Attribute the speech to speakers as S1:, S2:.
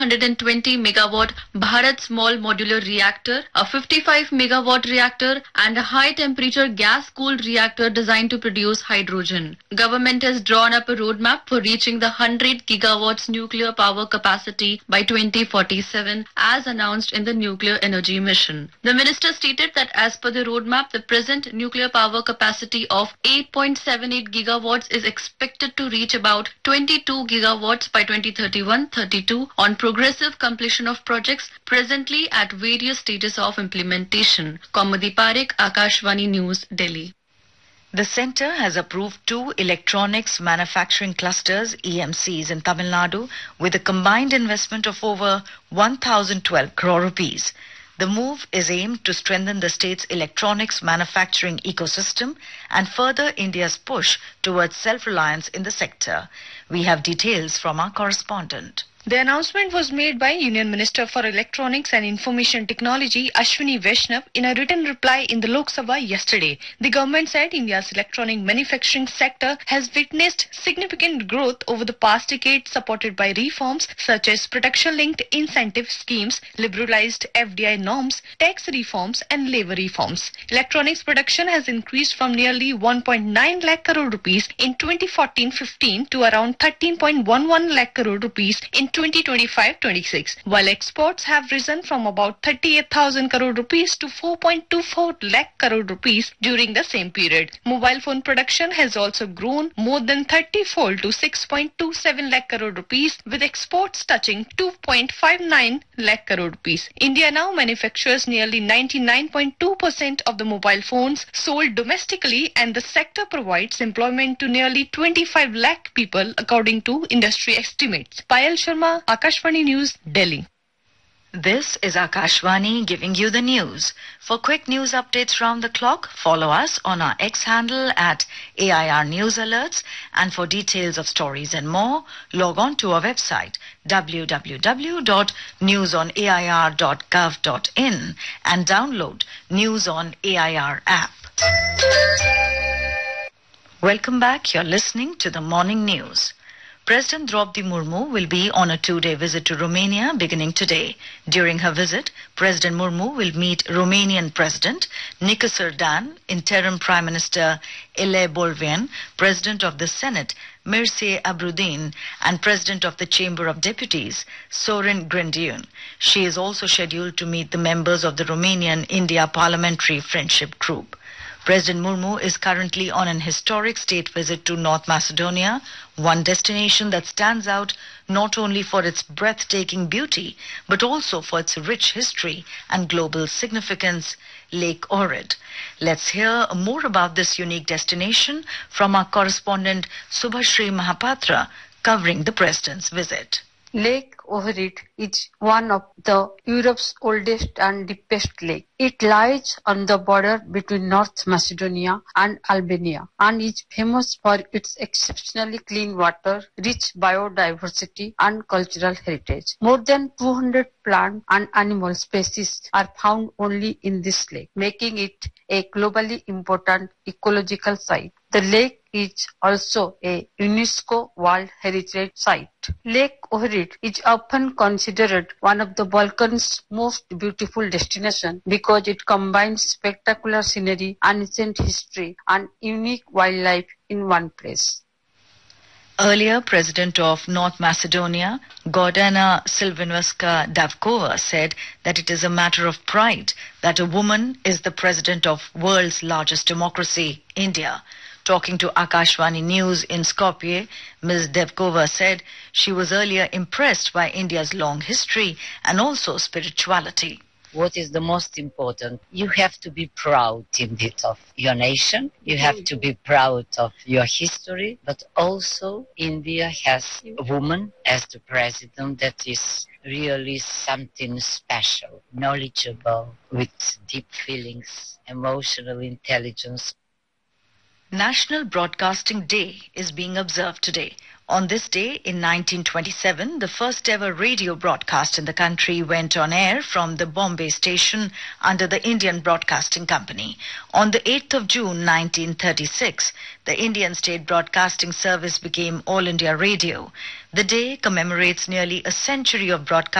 S1: 120 megawatt Bharat Small Modular Reactor, a 55 megawatt reactor, and a high temperature gas cooled reactor designed to produce hydrogen. Government has drawn up a roadmap for reaching the 100 gigawatts nuclear power capacity by 2047 as announced in the Nuclear Energy Mission. The minister stated that as per the roadmap, the present nuclear power capacity of 8.78 gigawatts is expected to reach about 22 gigawatts by 2031-32 on progressive completion of projects presently at various stages of implementation. Kaumudi Parekh, Akashvani News, Delhi.
S2: The centre has approved 2 electronics manufacturing clusters, EMCs, in Tamil Nadu with a combined investment of over 1,012 crore rupees. The move is aimed to strengthen the state's electronics manufacturing ecosystem and further India's push towards self-reliance in the sector. We have details from our correspondent.
S3: The announcement was made by Union Minister for Electronics and Information Technology Ashwini Vaishnav in a written reply in the Lok Sabha yesterday. The government said India's electronic manufacturing sector has witnessed significant growth over the past decade, supported by reforms such as production-linked incentive schemes, liberalized FDI norms, tax reforms and labor reforms. Electronics production has increased from nearly 1.9 lakh crore rupees in 2014-15 to around 13.11 lakh crore rupees in 2025-26, while exports have risen from about 38,000 crore rupees to 4.24 lakh crore rupees during the same period. Mobile phone production has also grown more than 30-fold to 6.27 lakh crore rupees, with exports touching 2.59 lakh crore rupees. India now manufactures nearly 99.2% of the mobile phones sold domestically, and the sector provides employment to nearly 25 lakh people according to industry estimates. Payal Sharma, Akashvani News, Delhi.
S2: This is Akashvani giving you the news. For quick news updates round the clock, follow us on our X handle at AIR News Alerts, and for details of stories and more, log on to our website www.newsonair.gov.in and download News on AIR app. Welcome back. You're listening to the morning news. President Draupadi Murmu will be on a 2-day visit to Romania beginning today. During her visit, President Murmu will meet Romanian President Nicolae Dan, Interim Prime Minister Ele Bolvean, President of the Senate Mircea Abrudin, and President of the Chamber of Deputies Sorin Grindean. She is also scheduled to meet the members of the Romanian-India Parliamentary Friendship Group. President Murmu is currently on an historic state visit to North Macedonia, one destination that stands out not only for its breathtaking beauty, but also for its rich history and global significance, Lake Ohrid. Let's hear more about this unique destination from our correspondent Subhashri Mahapatra, covering the President's visit.
S4: Lake Ohrid is one of the Europe's oldest and deepest lake. It lies on the border between North Macedonia and Albania and is famous for its exceptionally clean water, rich biodiversity and cultural heritage. More than 200 plant and animal species are found only in this lake, making it a globally important ecological site. The lake is also a UNESCO World Heritage Site. Lake Ohrid is often considered one of the Balkans' most beautiful destinations because it combines spectacular scenery, ancient history, and unique wildlife in one place.
S2: Earlier, President of North Macedonia, Gordana Silvinovska-Davkova, said that it is a matter of pride that a woman is the president of world's largest democracy, India. Talking to Akashvani News in Skopje, Ms. Devkova said she was earlier impressed by India's long history and also spirituality.
S5: What is the most important? You have to be proud indeed of your nation. You have to be proud of your history. But also India has a woman as the president that is really something special, knowledgeable, with deep feelings, emotional intelligence.
S2: National Broadcasting Day is being observed today. On this day, in 1927, the first ever radio broadcast in the country went on air from the Bombay station under the Indian Broadcasting Company. On the 8th of June 1936, the Indian State Broadcasting Service became All India Radio. The day commemorates nearly a century of broadcasting